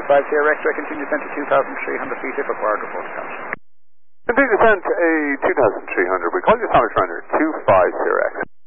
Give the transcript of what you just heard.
Sierra X-ray, continue descent to 2,300 feet if required, report to count. Continue descent a 2,300, we call you Thomas Runner, 25 Sierra X.